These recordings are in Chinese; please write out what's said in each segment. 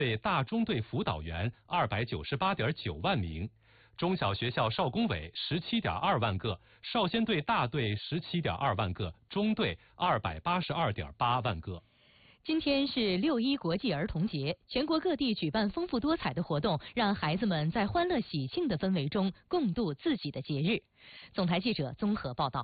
对大中队辅导员298.9万名，中小学校少工委17.2万个，少先队大队17.2万个，中队282.8万个。 今天是6·1国际儿童节，全国各地举办丰富多彩的活动，让孩子们在欢乐喜庆的氛围中共度自己的节日。总台记者综合报道。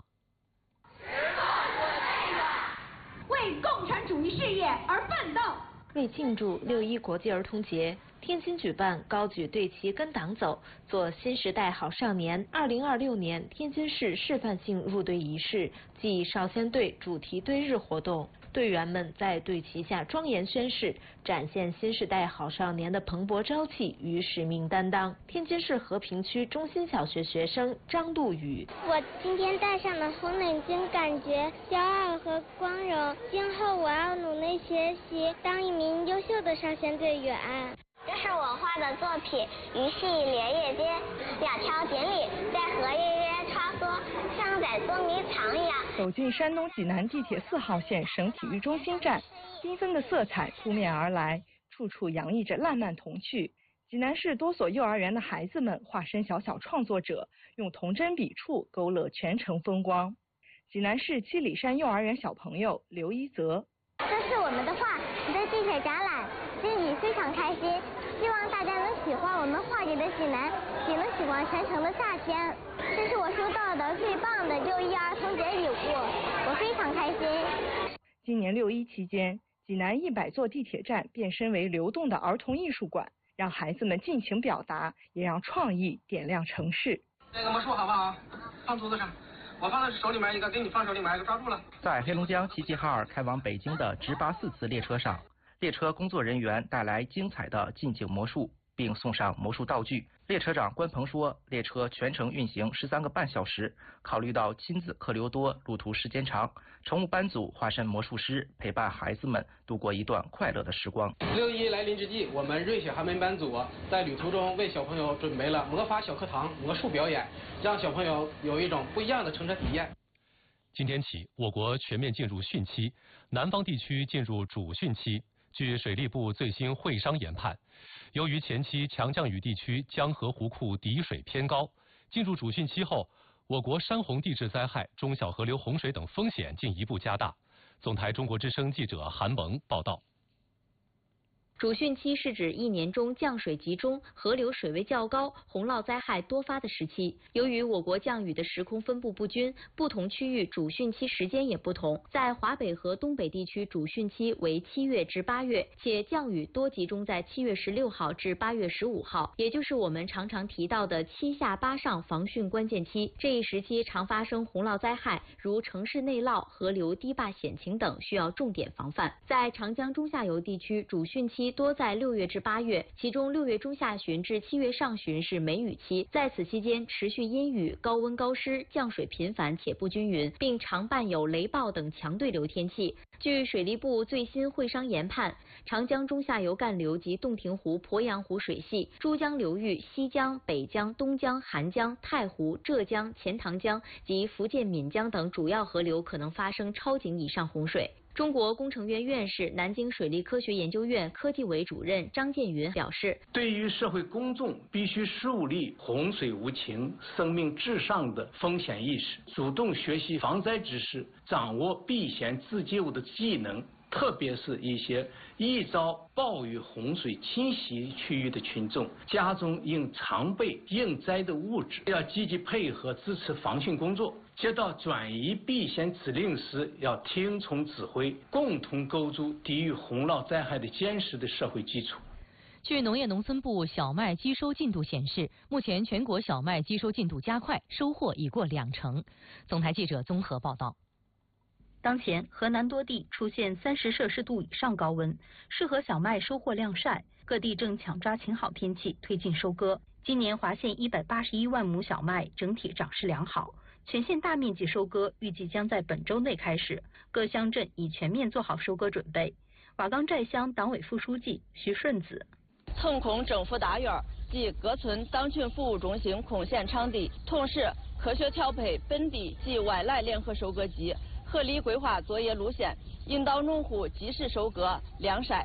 为共产主义事业而奋斗。 为庆祝6·1国际儿童节，天津举办高举队旗跟党走，做新时代好少年2026年天津市示范性入队仪式暨少先队主题队日活动。队员们在队旗下庄严宣誓，展现新时代好少年的蓬勃朝气与使命担当。天津市和平区中心小学学生张路宇： 我今天戴上了红领巾，感觉骄傲和光荣。今后我要努力学习，当一名优秀的少先队员。 这是我画的作品《鱼戏莲叶间》，两条锦鲤在河渊渊穿梭，像在捉迷藏一样。 走进山东济南地铁4号线省体育中心站，缤纷的色彩扑面而来，处处洋溢着烂漫童趣。济南市多所幼儿园的孩子们化身小小创作者，用童真笔触勾勒全城风光。济南市七里山幼儿园小朋友刘一泽： 这是我们的画，在地铁展览，心里非常开心。希望大家能喜欢我们画里的济南，也能喜欢全城的夏天。这是我收到的最棒的6·1儿童节礼物，我非常开心。 今年6·1期间，济南100座地铁站变身为流动的儿童艺术馆，让孩子们尽情表达，也让创意点亮城市。 这个魔术好不好？放桌子上。我放在手里面一个，给你放手里面一个，抓住了。 在黑龙江齐齐哈尔开往北京的直达4次列车上，列车工作人员带来精彩的近景魔术，并送上魔术道具。列车长关鹏说，列车全程运行13个半小时，考虑到亲子客流多，路途时间长，乘务班组化身魔术师，陪伴孩子们度过一段快乐的时光。 6·1来临之际，我们瑞雪寒门班组在旅途中为小朋友准备了魔法小课堂魔术表演，让小朋友有一种不一样的乘车体验。 今天起，我国全面进入汛期，南方地区进入主汛期。据水利部最新会商研判，由于前期强降雨地区江河湖库底水偏高，进入主汛期后，我国山洪地质灾害、中小河流洪水等风险进一步加大。总台中国之声记者韩萌报道。 主汛期是指一年中降水集中、河流水位较高、洪涝灾害多发的时期。由于我国降雨的时空分布不均，不同区域主汛期时间也不同。在华北和东北地区，主汛期为7月至8月，且降雨多集中在7月16号至8月15号，也就是我们常常提到的7下8上防汛关键期。这一时期常发生洪涝灾害，如城市内涝、河流堤坝险情等，需要重点防范。在长江中下游地区，主汛期多在6月至8月，其中6月中下旬至7月上旬是梅雨期，在此期间持续阴雨、高温高湿，降水频繁且不均匀，并常伴有雷暴等强对流天气。据水利部最新会商研判，长江中下游干流及洞庭湖、鄱阳湖水系、珠江流域、西江、北江、东江、韩江、太湖、浙江、钱塘江及福建闽江等主要河流可能发生超警以上洪水。中国工程院院士、南京水利科学研究院科技委主任张建云表示， 对于社会公众必须树立洪水无情、生命至上的风险意识，主动学习防灾知识，掌握避险自救的技能，特别是一些易遭暴雨洪水侵袭区域的群众，家中应常备应灾的物质，要积极配合支持防汛工作。接到转移避险指令时，要听从指挥，共同构筑抵御洪涝灾害的坚实的社会基础。 据农业农村部小麦机收进度显示，目前全国小麦机收进度加快，收获已过20%。总台记者综合报道。 当前，河南多地出现30摄氏度以上高温，适合小麦收获晾晒，各地正抢抓晴好天气推进收割。今年华县181万亩小麦整体长势良好，全县大面积收割预计将在本周内开始，各乡镇已全面做好收割准备。瓦岗寨乡党委副书记徐顺子： 横孔政府大院及各村党群服务中心空闲场地，同时科学调配本地及外来联合收割机，合理规划作业路线，引导农户及时收割晾晒。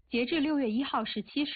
截至6月1号17时。